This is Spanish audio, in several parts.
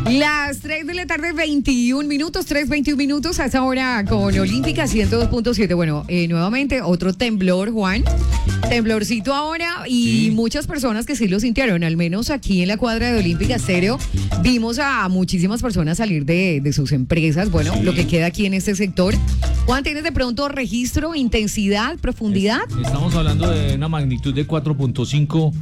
Las 3 de la tarde, 21 minutos, 3:21 minutos a esa hora con Olímpica 102.7. Bueno, nuevamente otro temblor, Juan. Temblorcito ahora y sí, muchas personas que sí lo sintieron, al menos aquí en la cuadra de Olímpica Estéreo, vimos a muchísimas personas salir de sus empresas, bueno, sí, lo que queda aquí en este sector. Juan, ¿tienes de pronto registro, intensidad, profundidad? Estamos hablando de una magnitud de 4.5.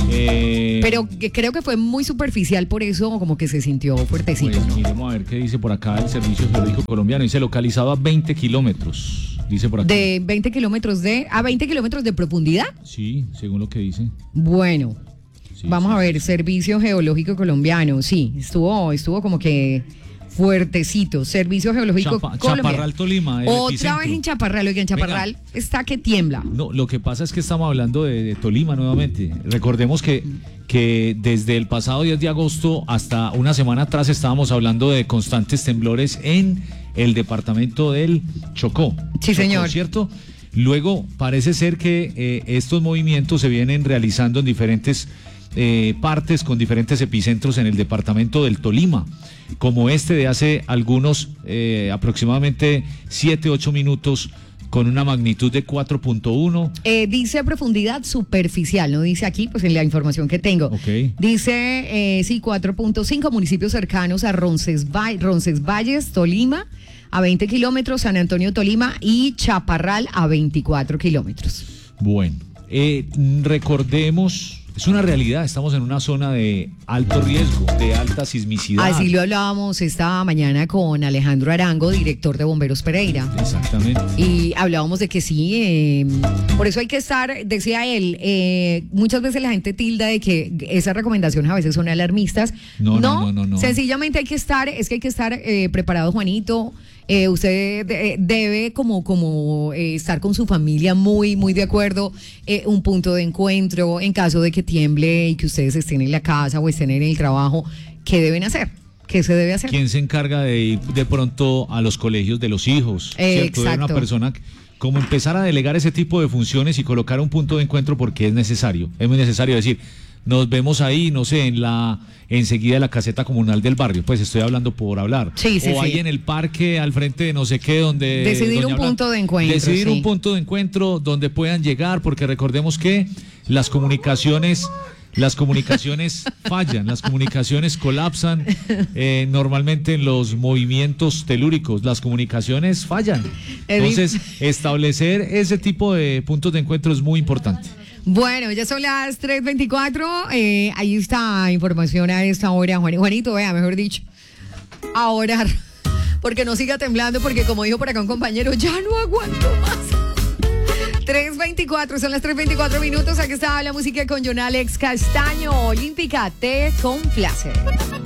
Pero creo que fue muy superficial, por eso como que se sintió fuertecito. Pues, ¿no? Miremos a ver qué dice por acá el Servicio Geológico Colombiano. Dice localizado a 20 kilómetros. Dice por acá. ¿De 20 kilómetros a 20 kilómetros de profundidad? Sí, según lo que dice. Bueno, sí, vamos a ver, Servicio Geológico Colombiano. Sí, estuvo como que fuertecito. Servicio Geológico Colombiano. Chaparral, Tolima. Otra vez en Chaparral. Oigan, Chaparral está que tiembla. No, lo que pasa es que estamos hablando de Tolima nuevamente. Recordemos que desde el pasado 10 de agosto hasta una semana atrás estábamos hablando de constantes temblores en el departamento del Chocó. Sí, señor. ¿Cierto? Luego parece ser que estos movimientos se vienen realizando en diferentes partes con diferentes epicentros en el departamento del Tolima, como este de hace algunos aproximadamente 7-8 minutos con una magnitud de 4.1. Dice profundidad superficial, no dice aquí, pues en la información que tengo. Okay. Dice, sí, 4.5, municipios cercanos a Roncesvalles, Tolima, a 20 kilómetros, San Antonio, Tolima, y Chaparral a 24 kilómetros. Bueno, recordemos... Es una realidad, estamos en una zona de alto riesgo, de alta sismicidad. Así lo hablábamos esta mañana con Alejandro Arango, director de Bomberos Pereira. Exactamente. Y hablábamos de que sí, por eso hay que estar, decía él, muchas veces la gente tilda de que esas recomendaciones a veces son alarmistas. No. Sencillamente hay que estar preparado, Juanito. Usted debe como estar con su familia muy, muy de acuerdo, un punto de encuentro en caso de que tiemble y que ustedes estén en la casa o estén en el trabajo. ¿Qué deben hacer? ¿Qué se debe hacer? ¿Quién se encarga de ir de pronto a los colegios de los hijos? Exacto. De una persona, como empezar a delegar ese tipo de funciones y colocar un punto de encuentro porque es necesario. Es muy necesario decir, nos vemos ahí, no sé, enseguida de la caseta comunal del barrio, pues estoy hablando por hablar. Sí, o ahí en el parque al frente de no sé qué, donde... Decidir un punto de encuentro. Decidir un punto de encuentro donde puedan llegar, porque recordemos que las comunicaciones fallan, las comunicaciones colapsan, normalmente en los movimientos telúricos, las comunicaciones fallan. Entonces, establecer ese tipo de puntos de encuentro es muy importante. Bueno, ya son las 3:24, ahí está información a esta hora, Juanito, vea, mejor dicho, a orar, porque no siga temblando, porque como dijo por acá un compañero, ya no aguanto más. 3:24, son las 3:24 minutos, aquí está la música con John Alex Castaño. Olímpica te complace.